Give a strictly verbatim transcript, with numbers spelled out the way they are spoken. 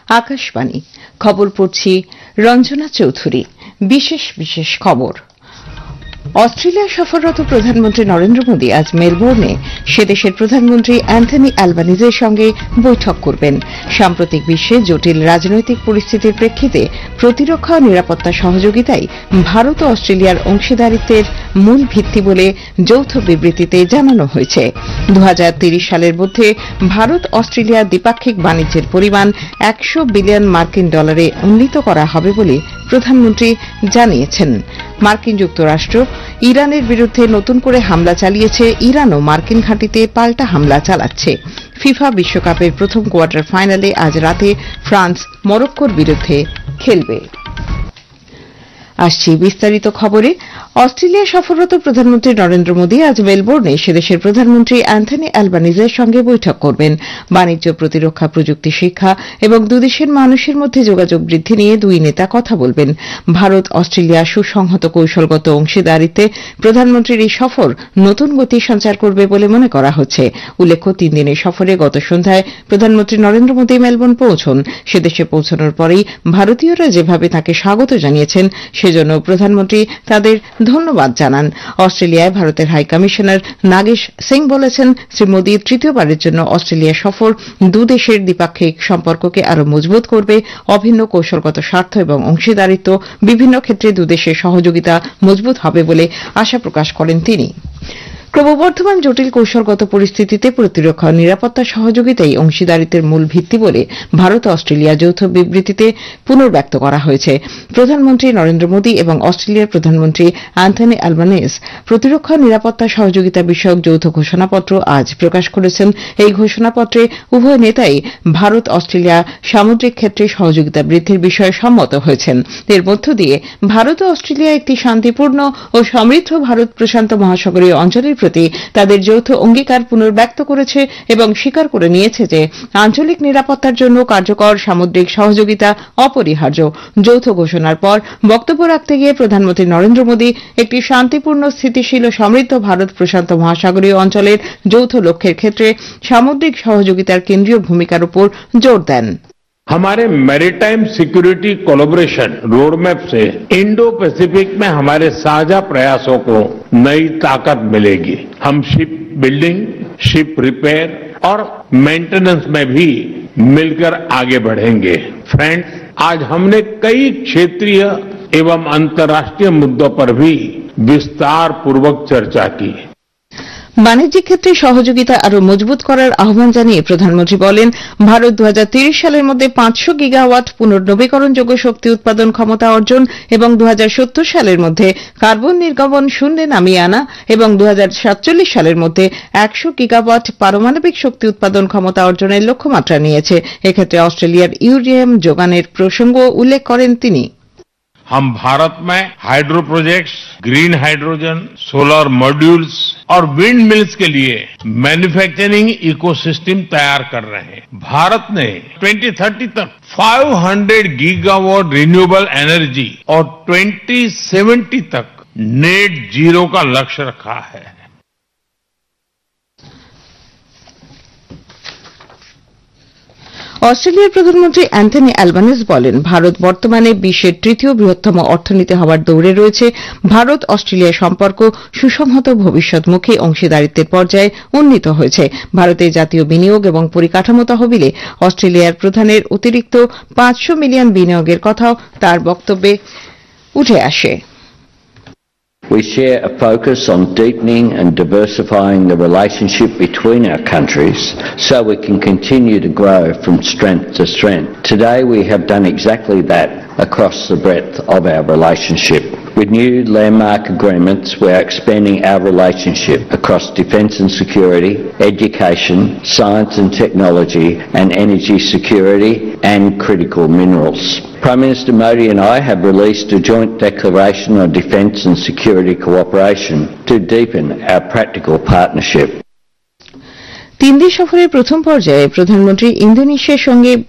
আকাশবাণী খবর পড়ছি রঞ্জনা চৌধুরী। বিশেষ বিশেষ খবর। অস্ট্রেলিয়া সফররত প্রধানমন্ত্রী নরেন্দ্র মোদী আজ মেলবোর্নে সে দেশের প্রধানমন্ত্রী অ্যান্থনি অ্যালবানিজের সঙ্গে বৈঠক করবেন। সাম্প্রতিক বিশ্বে জটিল রাজনৈতিক পরিস্থিতির প্রেক্ষিতে প্রতিরক্ষা ও নিরাপত্তা সহযোগিতাই ভারত ও অস্ট্রেলিয়ার অংশীদারিত্বের মূল ভিত্তি বলে যৌথ বিবৃতিতে জানানো হয়েছে। দু হাজার তিরিশ সালের মধ্যে ভারত অস্ট্রেলিয়া দ্বিপাক্ষিক বাণিজ্যের পরিমাণ একশো বিলিয়ন মার্কিন ডলারে উন্নীত করা হবে বলে প্রধানমন্ত্রী জানিয়েছেন। মার্কিন যুক্তরাষ্ট্র ইরানের বিরুদ্ধে নতুন করে হামলা চালিয়েছে, ইরানও মার্কিন ঘাঁটিতে পাল্টা হামলা চালাচ্ছে। ফিফা বিশ্বকাপের প্রথম কোয়ার্টার ফাইনালে আজ রাতে ফ্রান্স মরক্কোর বিরুদ্ধে খেলবে। আসছি বিস্তারিত খবরে। অস্ট্রেলিয়া সফররত প্রধানমন্ত্রী নরেন্দ্র মোদী আজ মেলবোর্নে সে দেশের প্রধানমন্ত্রী অ্যান্থনি অ্যালবানিজের সঙ্গে বৈঠক করবেন। বাণিজ্য, প্রতিরক্ষা, প্রযুক্তি, শিক্ষা এবং দুদেশের মানুষের মধ্যে যোগাযোগ বৃদ্ধি নিয়ে দুই নেতা কথা বলবেন। ভারত অস্ট্রেলিয়া সুসংহত কৌশলগত অংশীদারিত্বে প্রধানমন্ত্রীর এই সফর নতুন গতি সঞ্চার করবে বলে মনে করা হচ্ছে। উল্লেখ্য, তিন দিনের সফরে গত সন্ধ্যায় প্রধানমন্ত্রী নরেন্দ্র মোদী মেলবোর্ন পৌঁছন। সেদেশে পৌঁছানোর পরেই ভারতীয়রা যেভাবে তাঁকে স্বাগত জানিয়েছেন সেজন্য প্রধানমন্ত্রী তাদের ধন্যবাদ জানান। অস্ট্রেলিয়ায় ভারতের হাই কমিশনার নাগেশ সিং বলেছেন, শ্রী মোদীর তৃতীয়বারের জন্য অস্ট্রেলিয়া সফর দুদেশের দ্বিপাক্ষিক সম্পর্ককে আরও মজবুত করবে। অভিন্ন কৌশলগত স্বার্থ এবং অংশীদারিত্ব বিভিন্ন ক্ষেত্রে দুদেশের সহযোগিতা মজবুত হবে বলে আশা প্রকাশ করেন তিনি। ক্রমবর্ধমান জটিল কৌশলগত পরিস্থিতিতে প্রতিরক্ষা ও নিরাপত্তা সহযোগিতাই অংশীদারিত্বের মূল ভিত্তি বলে ভারত অস্ট্রেলিয়া যৌথ বিবৃতিতে পুনর্ব্যক্ত করা হয়েছে। প্রধানমন্ত্রী নরেন্দ্র মোদী এবং অস্ট্রেলিয়ার প্রধানমন্ত্রী অ্যান্থনি অ্যালবানিজ প্রতিরক্ষা ও নিরাপত্তা সহযোগিতা বিষয়ক যৌথ ঘোষণাপত্র আজ প্রকাশ করেছেন। এই ঘোষণাপত্রে উভয় নেতাই ভারত অস্ট্রেলিয়া সামুদ্রিক ক্ষেত্রে সহযোগিতা বৃদ্ধির বিষয়ে সম্মত হয়েছেন। এর মধ্য দিয়ে ভারত ও অস্ট্রেলিয়া একটি শান্তিপূর্ণ ও সমৃদ্ধ ভারত প্রশান্ত মহাসাগরীয় অঞ্চলের প্রতি তাদের যৌথ অঙ্গীকার পুনর্ব্যক্ত করেছে এবং স্বীকার করে নিয়েছে যে আঞ্চলিক নিরাপত্তার জন্য কার্যকর সামুদ্রিক সহযোগিতা অপরিহার্য। যৌথ ঘোষণার পর বক্তব্য রাখতে গিয়ে প্রধানমন্ত্রী নরেন্দ্র মোদী একটি শান্তিপূর্ণ, স্থিতিশীল ও সমৃদ্ধ ভারত প্রশান্ত মহাসাগরীয় অঞ্চলের যৌথ লক্ষ্যের ক্ষেত্রে সামুদ্রিক সহযোগিতার কেন্দ্রীয় ভূমিকার উপর জোর দেন। हमारे मैरीटाइम सिक्योरिटी कोलैबोरेशन रोडमैप से इंडो पैसिफिक में हमारे साझा प्रयासों को नई ताकत मिलेगी। हम शिप बिल्डिंग, शिप रिपेयर और मेंटेनेंस में भी मिलकर आगे बढ़ेंगे। फ्रेंड्स, आज हमने कई क्षेत्रीय एवं अंतर्राष्ट्रीय मुद्दों पर भी विस्तार पूर्वक चर्चा की। বাণিজ্যিক ক্ষেত্রে সহযোগিতা আরও মজবুত করার আহ্বান জানিয়ে প্রধানমন্ত্রী বলেন, ভারত দু হাজার তিরিশ সালের মধ্যে পাঁচশো গিগাওয়াট পুনর্নবীকরণযোগ্য শক্তি উৎপাদন ক্ষমতা অর্জন এবং দু হাজার সত্তর সালের মধ্যে কার্বন নির্গমন শূন্যে নামিয়ে আনা এবং দু হাজার সাতচল্লিশ সালের মধ্যে একশো গিগাওয়াট পারমাণবিক শক্তি উৎপাদন ক্ষমতা অর্জনের লক্ষ্যমাত্রা নিয়েছে। এক্ষেত্রে অস্ট্রেলিয়ার ইউরেনিয়াম যোগানের প্রসঙ্গ উল্লেখ করেন তিনি। हम भारत में hydro projects, green hydrogen, solar modules और विंड मिल्स के लिए मैन्युफैक्चरिंग इकोसिस्टम तैयार कर रहे हैं। भारत ने ट्वेंटी थर्टी तक पाँच सौ गीगावाट रिन्यूएबल एनर्जी और ट्वेंटी सेवेंटी तक नेट जीरो का लक्ष्य रखा है। অস্ট্রেলিয়ার প্রধানমন্ত্রী অ্যান্থনি অ্যালবানিজ বলেন, ভারত বর্তমানে বিশ্বের তৃতীয় বৃহত্তম অর্থনীতি হওয়ার দৌড়ে রয়েছে। ভারত অস্ট্রেলিয়া সম্পর্ক সুসংহত, ভবিষ্যৎমুখী অংশীদারিত্বের পর্যায়ে উন্নীত হয়েছে। ভারতের জাতীয় বিনিয়োগ এবং পরিকাঠামো তহবিলে অস্ট্রেলিয়ার প্রধানের অতিরিক্ত পাঁচশো মিলিয়ন বিনিয়োগের কথাও তার বক্তব্যে উঠে আসে। We share a focus on deepening and diversifying the relationship between our countries so we can continue to grow from strength to strength. Today we have done exactly that across the breadth of our relationship. With new landmark agreements, we are expanding our relationship across defence and security, education, science and technology, and energy security and critical minerals. Prime Minister Modi and I have released a joint declaration on defence and security cooperation to deepen our practical partnership. তিন দেশ সফরের প্রথম পর্যায়ে প্রধানমন্ত্রী ইন্দোনেশিয়ার সঙ্গে